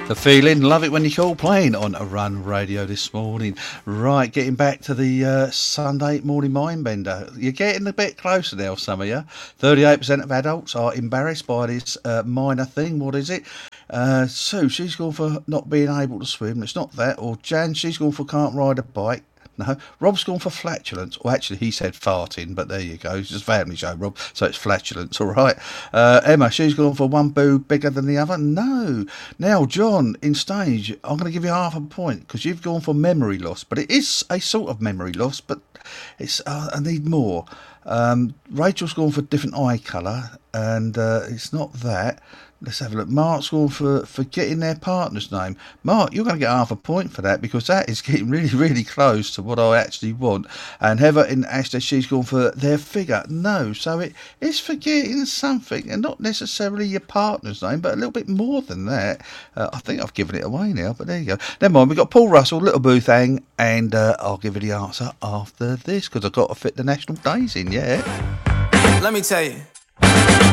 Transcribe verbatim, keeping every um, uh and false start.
The feeling, love it when you call, playing on a Run Radio this morning. Right, getting back to the uh, Sunday morning mind bender. You're getting a bit closer now, some of you. thirty-eight percent of adults are embarrassed by this uh, minor thing. What is it? Uh, Sue, she's gone for not being able to swim. It's not that. Or Jan, she's gone for can't ride a bike. No, Rob's gone for flatulence. Well, actually, he said farting, but there you go. It's just a family show, Rob, so it's flatulence, all right. Uh, Emma, she's gone for one boo bigger than the other. No. Now, John, in stage, I'm going to give you half a point because you've gone for memory loss, but it is a sort of memory loss, but it's uh, I need more. Um, Rachel's gone for different eye colour, and uh, it's not that. Let's have a look. Mark's gone for forgetting their partner's name. Mark, you're going to get half a point for that because that is getting really, really close to what I actually want. And Heather in Ashley, she's gone for their figure. No, so it is forgetting something, and not necessarily your partner's name, but a little bit more than that. Uh, I think I've given it away now, but there you go. Never mind, we've got Paul Russell, Little Boo Thang, and uh, I'll give you the answer after this because I've got to fit the national days in, yeah. Let me tell you.